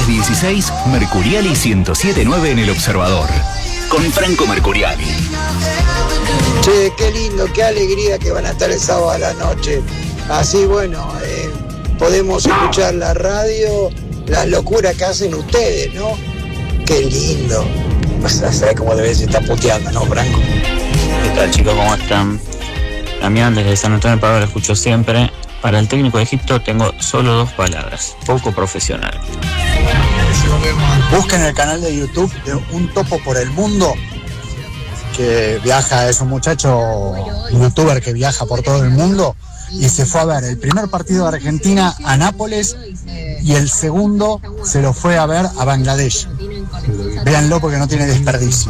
16, Mercuriali 107.9 en El Observador. Con Franco Mercuriali. Che, qué lindo, qué alegría que van a estar el sábado a la noche. Así, bueno, podemos escuchar la radio, las locuras que hacen ustedes, ¿no? Qué lindo. ¿Sabes cómo debes estar puteando, no, Franco? ¿Qué tal, chicos? ¿Cómo están? Damián, desde San Antonio del Paro, lo escucho siempre. Para el técnico de Egipto tengo solo 2 palabras: poco profesional. Busquen el canal de YouTube de Un Topo por el Mundo, que viaja, es un muchacho youtuber que viaja por todo el mundo y se fue a ver el primer partido de Argentina a Nápoles y el segundo se lo fue a ver a Bangladesh. Véanlo porque no tiene desperdicio.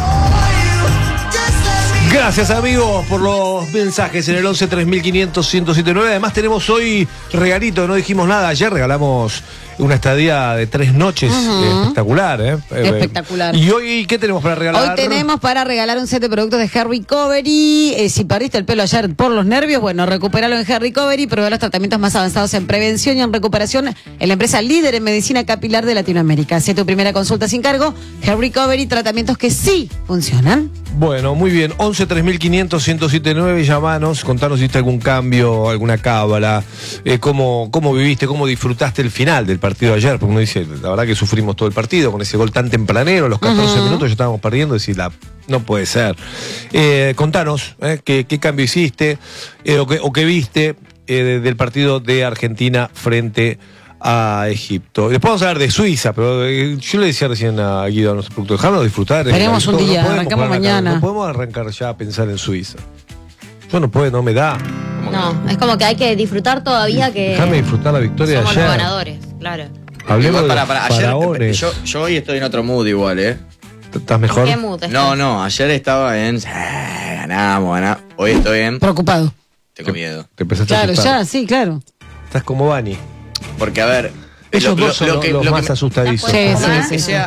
Gracias, amigos, por los mensajes en el 11 3500 1079. Además tenemos hoy regalito, no dijimos nada. Ayer regalamos una estadía de 3 noches, espectacular, ¿eh? Espectacular. ¿Y hoy qué tenemos para regalar? Hoy tenemos para regalar un set de productos de Hair Recovery. Si perdiste el pelo ayer por los nervios, bueno, recupéralo en Hair Recovery. Prueba los tratamientos más avanzados en prevención y en recuperación en la empresa líder en medicina capilar de Latinoamérica. Haz tu primera consulta sin cargo. Hair Recovery, tratamientos que sí funcionan. Bueno, muy bien. 11 3500 1079, llamanos, contanos si hiciste algún cambio, alguna cábala, cómo viviste, cómo disfrutaste el final del partido de ayer, porque uno dice, la verdad que sufrimos todo el partido con ese gol tan tempranero, a los 14 minutos ya estábamos perdiendo, decir, no puede ser. Contanos qué cambio hiciste o qué viste del partido de Argentina frente a Egipto. Después vamos a hablar de Suiza, pero yo le decía recién a Guido, a nuestro productor, dejarnos disfrutar. Veremos un día, arrancamos mañana. No podemos arrancar ya a pensar en Suiza. Yo no puedo, no me da. No, es como que hay que disfrutar todavía que... Déjame disfrutar la victoria de somos ayer. los ganadores, claro. Hablemos igual, de ayer, yo hoy estoy en otro mood igual, ¿Estás mejor? ¿En qué mood estás? No, ayer estaba en... ganamos. Hoy estoy en... Preocupado. Tengo miedo. Te empezaste a Claro, asustar. ya, sí, claro. Estás como Bani. Porque, a ver... Ellos dos son los más asustadizos. Sí, Por más sí, que sí. sea